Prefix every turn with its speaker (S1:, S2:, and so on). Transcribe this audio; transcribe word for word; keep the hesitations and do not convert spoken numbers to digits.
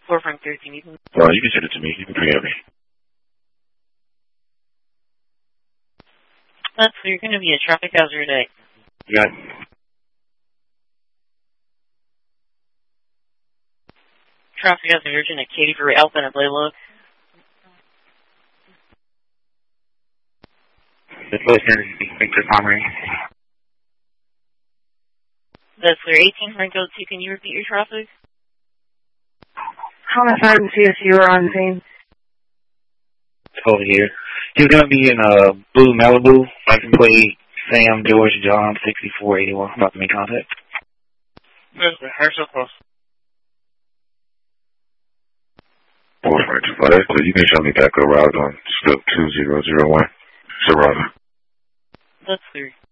S1: four Frank thirteen, you can...
S2: Well, you can send it to me. You can pre-air me.
S1: That's clear. You're going to be a traffic hazard at...
S2: Yeah.
S1: Traffic hazard urgent at Katie for Alpine at Blaylock.
S2: The listener is Victor Pomeroy.
S1: That's clear. eighteen Frank oh two, can you repeat your traffic?
S3: Homicide and C S U are on scene.
S2: Over here. He's going to be in a blue Malibu. License plate Sam George John sixty-four eighty-one. About to make contact.
S1: That's clear. Higher so close.
S4: four Frank two five, so you can show me back a route on scope two zero zero one. Serrano.
S1: That's clear.